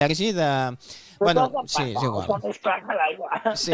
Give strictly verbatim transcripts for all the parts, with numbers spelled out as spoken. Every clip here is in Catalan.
Sergi, de... Bueno, sí, és igual. Està més clar que l'aigua. Sí.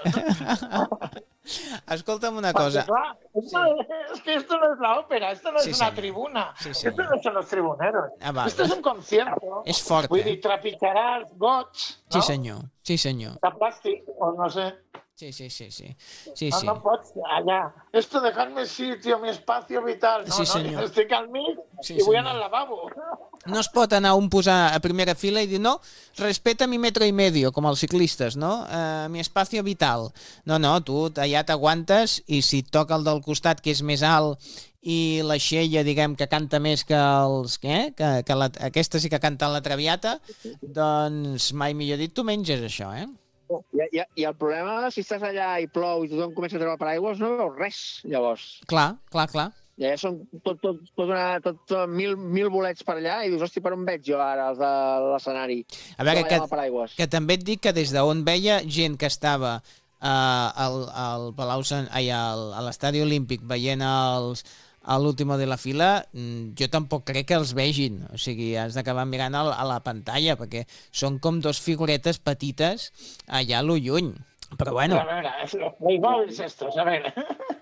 Escolta'm una cosa. Claro, es que esto no es la ópera, esto no Sí, es una señor. tribuna, Sí, esto señor. no son los tribuneros, Ah, vale. esto es un concierto. És fort, Vull eh? dir, trepitjarà els gots, Sí, no? senyor. Sí, senyor. De plàstic, o no sé. Sí, sí, sí, sí. Sí, No, sí. no pots, allà. Esto, dejarme sitio, mi espacio vital. No, Sí, no, senyor. jo estic al mig Sí, i vull senyor. anar al lavabo. No es pot anar un posar a primera fila i dir, no, respeta mi metro y medio, com els ciclistes, no? Uh, mi espacio vital. No, no, tu allà t'aguantes i si et toca el del costat, que és més alt, i la xella, diguem, que canta més que els... Eh? Que, que la, aquesta sí que canta la Traviata, doncs mai millor dit, tu menges això, eh? I, i, I el problema, si estàs allà i plou i tothom comença a treure paraigües, no veus res, llavors. Clar, clar, clar. I allà són tot, tot, tot, una, tot, tot mil, mil bolets per allà i dius, hosti, per on veig jo ara els de l'escenari? A veure, que, que també et dic que des d'on veia gent que estava uh, al, al Palau Sant, ai, al, a l'Estadi Olímpic veient els, a l'último de la fila, jo tampoc crec que els vegin. O sigui, has d'acabar mirant a, a la pantalla, perquè són com dos figuretes petites allà a lo lluny. Però bueno... A veure, los Playmobils estos, a ver.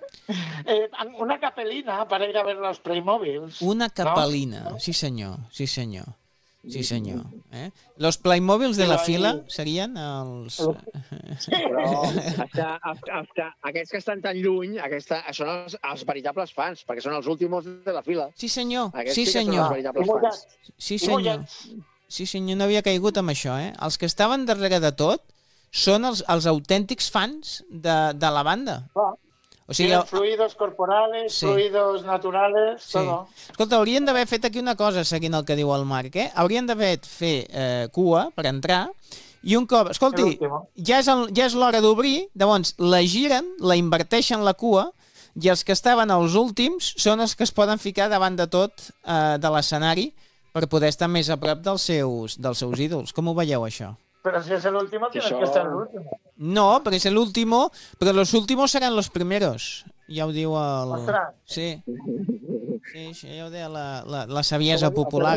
Eh, una capelina para ir a ver los Playmobils. Una capelina, ¿no? Sí senyor, sí senyor. Sí senyor. Eh? Los Playmobils de la fila serien els... Sí, però els que, els, els que, aquests que estan tan lluny, aquesta, són els, els veritables fans, perquè són els últimos de la fila. Sí senyor, aquests sí sí que senyor. són els veritables fans. Sí senyor. Sí senyor, no havia caigut amb això, eh? Els que estaven darrere de tot són els, els autèntics fans de, de la banda. Oh. O sigui, el... fluidos corporales, sí. Fluidos naturales, sí. Todo. Escolta, haurien d'haver fet aquí una cosa, seguint el que diu el Marc, eh? Haurien d'haver fet eh, cua per entrar i un cop... Escolti, ja és, el, ja és l'hora d'obrir, llavors la giren, la inverteixen la cua i els que estaven als últims són els que es poden ficar davant de tot eh, de l'escenari per poder estar més a prop dels seus, dels seus ídols. Com ho veieu, això? Pero si es el último, tienes que estar el último. No, pero es el último, pero los últimos serán los primeros. Ja ho diu el... Ostres. Sí. Sí, això ja ho deia la, la, la saviesa popular.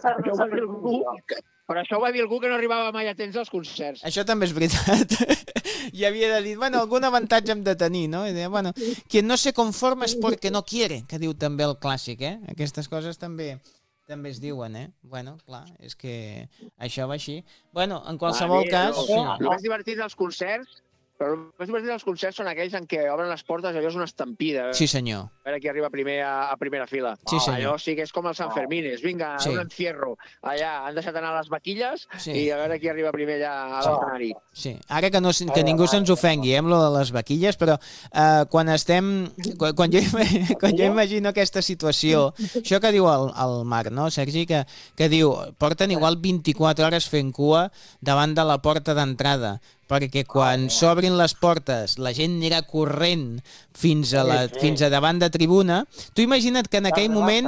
Però això ho va dir algú que no arribava mai a temps als concerts. Això també és veritat. I havia de dir, bueno, algun avantatge hem de tenir, no? I deia, bueno, quien no se conforma es porque no quiere, que diu també el clàssic, eh? Aquestes coses també... també es diuen, eh? Bueno, clar, és que això va així. Bueno, en qualsevol ah, cas... Sí. El més divertit dels concerts, però el més divertit dels concerts són aquells en què obren les portes, allò és una estampida. Sí, senyor. A veure qui arriba primer a, a primera fila. Sí, senyor. Allò sí que és com el Sant Fermines. Vinga, sí. Un encierro. Allà han deixat anar les vaquilles sí. I a veure qui arriba primer allà a l'escenari. Sí, ara que, no, que ningú se'ns ofengui, eh, amb lo de les vaquilles, però eh, quan estem... Quan, quan, jo, quan jo imagino aquesta situació, això que diu el, el Marc, no, Sergi, que, que diu, porten igual vint-i-quatre hores fent cua davant de la porta d'entrada, perquè quan s'obrin les portes la gent anirà corrent fins a, la, fins a davant de tribuna. Tu imagina't que en aquell moment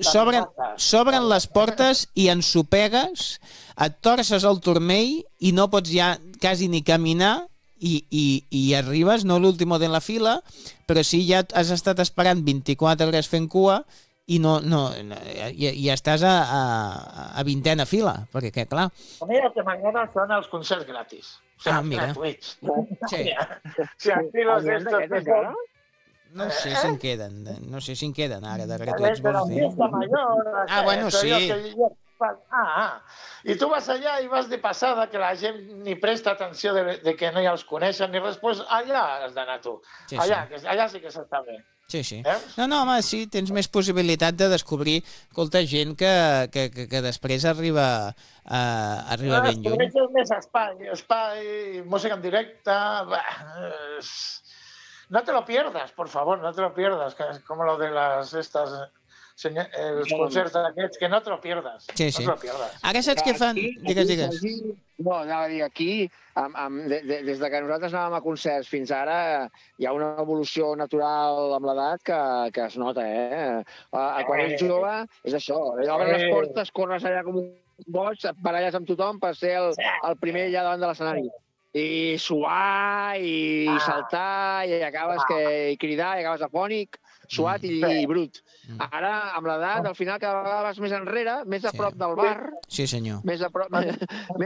s'obren les portes i ensopegues, et torces el turmell i no pots ja quasi ni caminar i, i, i arribes, no l'último de la fila, però sí ja has estat esperant vint-i-quatre hores fent cua i no, no, i, i estàs a, a, a vintena fila, perquè que, clar... Mira que mañana són els concerts gratis. O sea, ah, mira. Gratuïts. Sí. Si aquí los de estos que son... No sé si en queden, no sé si en queden ara de gratuïts, vols dir? Mayor, ah, bueno, sí. Ah, ah, i tu vas allà i vas de passada, que la gent ni presta atenció de, de que no ja els coneixen ni res, doncs allà has d'anar tu. Sí, allà, sí. Que, allà sí que s'està bé. Sí, sí. Eh? No, no, home, sí, tens més possibilitat de descobrir, escolta, gent que, que, que, que després arriba, uh, arriba no, ben lluny. Descobreixes més espai, espai, música en directe... Bah, no te lo pierdas, por favor, no te lo pierdas, que es como lo de las estas... els concerts d'aquests, que no te lo pierdas. Sí, sí. No te lo pierdas. Ara saps què fan? Digues, digues. No, anava a dir, aquí, amb, amb, de, de, des de que nosaltres anàvem a concerts fins ara, hi ha una evolució natural amb l'edat que, que es nota, eh? Quan ets jove, és això, obres les portes, corres allà com un boig, et baralles amb tothom per ser el, el primer allà davant de l'escenari. I suar, i saltar, i acabes que, i cridar, i acabes afònic, suat i, i brut. Ara, amb l'edat, al final cada vegada vas més enrere, més a prop del bar. Sí, senyor. Més a prop...